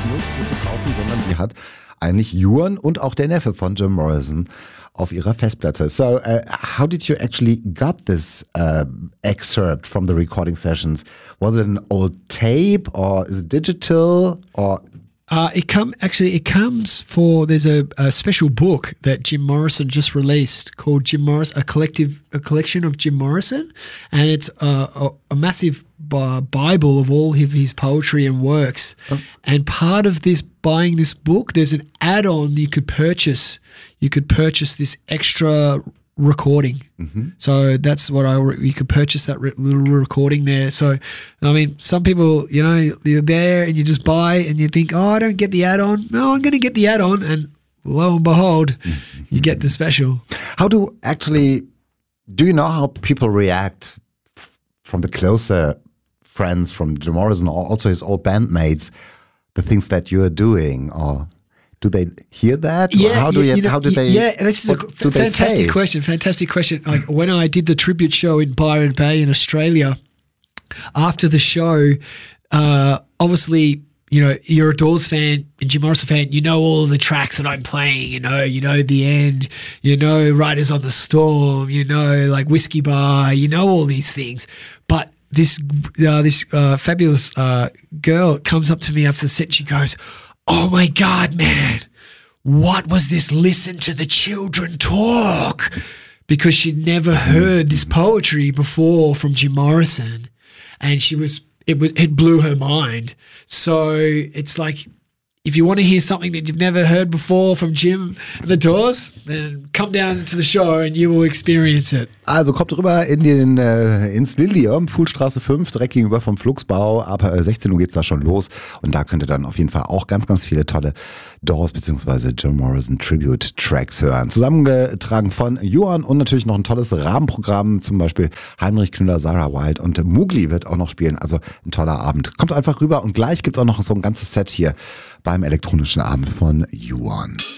nirgendwo zu kaufen, sondern die hat eigentlich Ewan und auch der Neffe von Jim Morrison auf ihrer Festplatte. So, how did you actually got this excerpt from the recording sessions? Was it an old tape or is it digital or? It comes for, there's a special book that Jim Morrison just released called Jim Morrison, a collection of Jim Morrison, and it's a massive Bible of all of his poetry and works. Oh. And part of this, buying this book, there's an add-on you could purchase. You could purchase this extra recording. Mm-hmm. So that's what you could purchase that little recording there. So, I mean, some people, you're there and you just buy and you think, oh, I don't get the add-on. No, I'm going to get the add-on. And lo and behold, you get the special. Do you know how people react from the closer friends from Jim Morrison or also his old bandmates, the things that you're doing, or do they hear that? Yeah, how do they? Yeah, this is a fantastic question. Fantastic question. Like when I did the tribute show in Byron Bay in Australia, after the show, obviously, you're a Doors fan and Jim Morrison fan. You know all of the tracks that I'm playing. You know The End. Riders on the Storm. Like Whiskey Bar. All these things, but this fabulous girl comes up to me after the set. And she goes, "Oh my God, man, what was this? Listen to the children talk," because she'd never heard this poetry before from Jim Morrison, and it blew her mind. So it's like, if you want to hear something that you've never heard before from Jim and the Doors, then come down to the show and you will experience it. Also kommt rüber ins Lilium, Fuhlstraße 5, direkt gegenüber vom Flugsbau. Ab 16 Uhr geht's da schon los und da könnt ihr dann auf jeden Fall auch ganz, ganz viele tolle Doors bzw. Jim Morrison Tribute Tracks hören. Zusammengetragen von Ewan und natürlich noch ein tolles Rahmenprogramm, zum Beispiel Heinrich Knüller, Sarah Wild und Mugli wird auch noch spielen. Also ein toller Abend. Kommt einfach rüber und gleich gibt's auch noch so ein ganzes Set hier beim elektronischen Abend von Ewan.